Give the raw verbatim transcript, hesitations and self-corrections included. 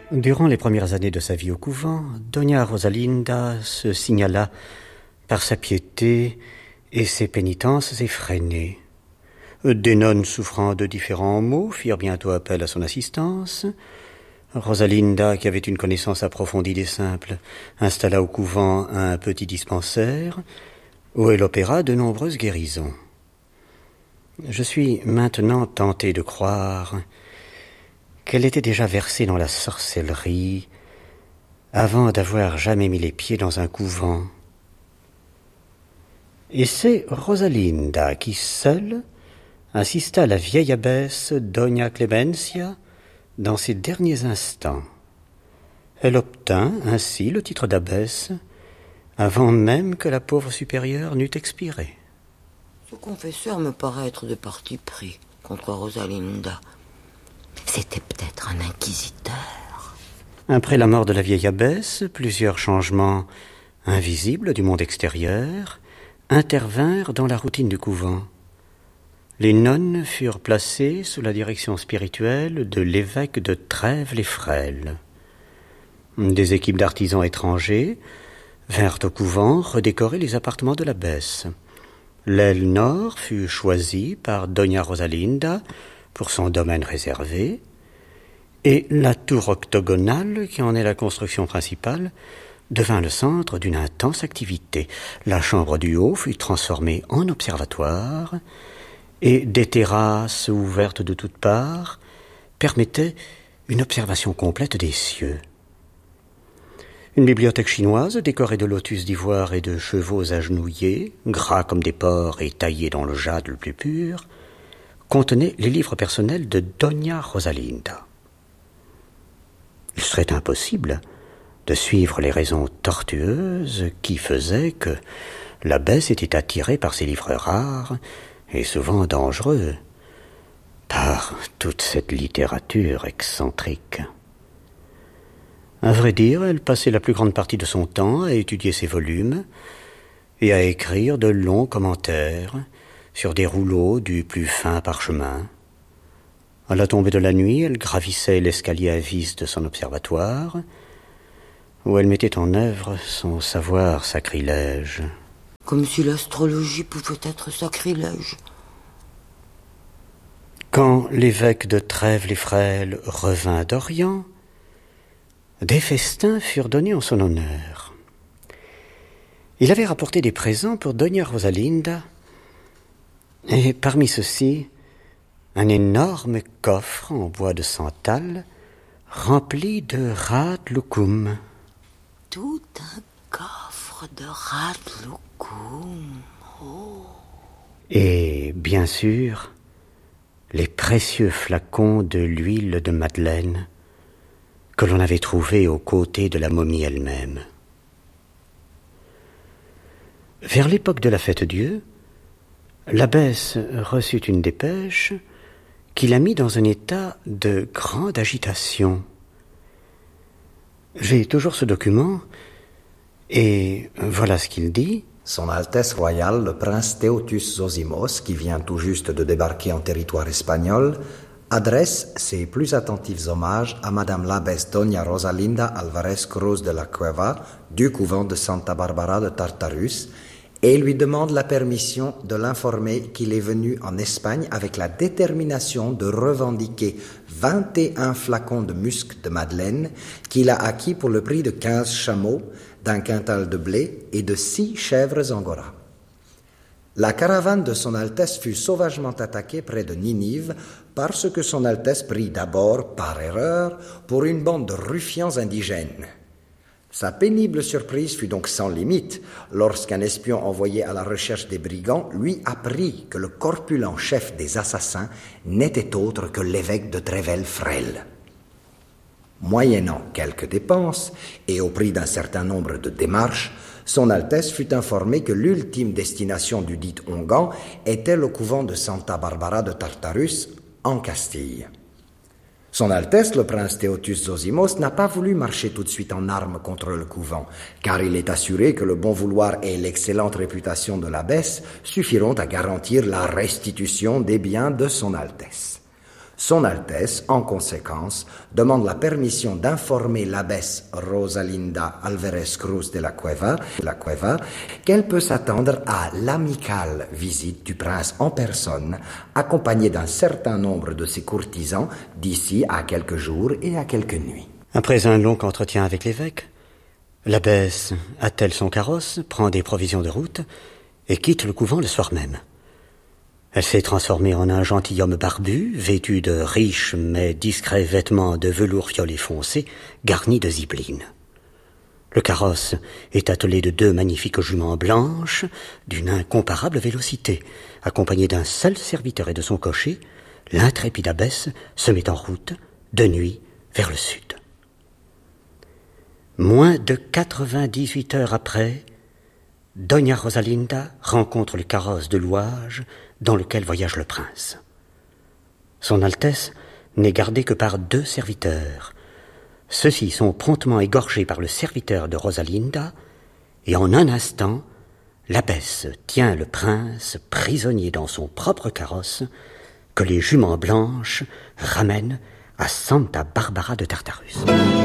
Durant les premières années de sa vie au couvent, Doña Rosalinda se signala par sa piété et ses pénitences effrénées. Des nonnes souffrant de différents maux firent bientôt appel à son assistance. Rosalinda, qui avait une connaissance approfondie des simples, installa au couvent un petit dispensaire où elle opéra de nombreuses guérisons. Je suis maintenant tenté de croire qu'elle était déjà versée dans la sorcellerie avant d'avoir jamais mis les pieds dans un couvent. Et c'est Rosalinda qui, seule, assista à la vieille abbesse Doña Clemencia dans ses derniers instants. Elle obtint ainsi le titre d'abbesse avant même que la pauvre supérieure n'eût expiré. Ce confesseur me paraît être de parti pris contre Rosalinda. C'était peut-être un inquisiteur. Après la mort de la vieille abbesse, plusieurs changements invisibles du monde extérieur intervinrent dans la routine du couvent. Les nonnes furent placées sous la direction spirituelle de l'évêque de Trèves-les-Frêles. Des équipes d'artisans étrangers vinrent au couvent redécorer les appartements de l'abbesse. L'aile nord fut choisie par Doña Rosalinda pour son domaine réservé, et la tour octogonale, qui en est la construction principale, devint le centre d'une intense activité. La chambre du haut fut transformée en observatoire, et des terrasses ouvertes de toutes parts permettaient une observation complète des cieux. Une bibliothèque chinoise décorée de lotus d'ivoire et de chevaux agenouillés, gras comme des porcs et taillés dans le jade le plus pur, contenait les livres personnels de Doña Rosalinda. Il serait impossible de suivre les raisons tortueuses qui faisaient que l'abbesse était attirée par ces livres rares et souvent dangereux, par toute cette littérature excentrique. À vrai dire, elle passait la plus grande partie de son temps à étudier ces volumes et à écrire de longs commentaires sur des rouleaux du plus fin parchemin. À la tombée de la nuit, elle gravissait l'escalier à vis de son observatoire, où elle mettait en œuvre son savoir sacrilège. Comme si l'astrologie pouvait être sacrilège. Quand l'évêque de Trèves-les-Frêles revint d'Orient, des festins furent donnés en son honneur. Il avait rapporté des présents pour Doña Rosalinda, et parmi ceux-ci, un énorme coffre en bois de santal rempli de rat lucum. Tout un coffre de rat lucum. Oh. Et, bien sûr, les précieux flacons de l'huile de Madeleine que l'on avait trouvés aux côtés de la momie elle-même. Vers l'époque de la Fête-Dieu, l'abbesse reçut une dépêche qui la mit dans un état de grande agitation. J'ai toujours ce document, et voilà ce qu'il dit. Son Altesse Royale, le prince Théotus Zosimos, qui vient tout juste de débarquer en territoire espagnol, adresse ses plus attentifs hommages à Madame l'abbesse Doña Rosalinda Alvarez Cruz de la Cueva du couvent de Santa Barbara de Tartarus et lui demande la permission de l'informer qu'il est venu en Espagne avec la détermination de revendiquer vingt et un flacons de musc de Madeleine qu'il a acquis pour le prix de quinze chameaux, d'un quintal de blé et de six chèvres angora. La caravane de son Altesse fut sauvagement attaquée près de Ninive parce que son Altesse prit d'abord, par erreur, pour une bande de ruffians indigènes. Sa pénible surprise fut donc sans limite lorsqu'un espion envoyé à la recherche des brigands lui apprit que le corpulent chef des assassins n'était autre que l'évêque de Trèves-les-Frêles. Moyennant quelques dépenses et au prix d'un certain nombre de démarches, son Altesse fut informé que l'ultime destination du dit Onguent était le couvent de Santa Barbara de Tartarus, en Castille. Son Altesse, le prince Théotus Zosimos, n'a pas voulu marcher tout de suite en armes contre le couvent, car il est assuré que le bon vouloir et l'excellente réputation de l'abbesse suffiront à garantir la restitution des biens de son Altesse. Son Altesse, en conséquence, demande la permission d'informer l'abbesse Rosalinda Alvarez Cruz de la Cueva, de la Cueva qu'elle peut s'attendre à l'amicale visite du prince en personne, accompagné d'un certain nombre de ses courtisans d'ici à quelques jours et à quelques nuits. Après un long entretien avec l'évêque, l'abbesse attelle son carrosse, prend des provisions de route et quitte le couvent le soir même. Elle s'est transformée en un gentilhomme barbu, vêtu de riches mais discrets vêtements de velours violet foncé, garnis de zibelines. Le carrosse est attelé de deux magnifiques juments blanches, d'une incomparable vélocité. Accompagnée d'un seul serviteur et de son cocher, l'intrépide abbesse se met en route, de nuit, vers le sud. Moins de quatre-vingt-dix-huit heures après, Doña Rosalinda rencontre le carrosse de louage dans lequel voyage le prince. Son Altesse n'est gardée que par deux serviteurs. Ceux-ci sont promptement égorgés par le serviteur de Rosalinda, et en un instant, l'abbesse tient le prince prisonnier dans son propre carrosse, que les juments blanches ramènent à Santa Barbara de Tartarus.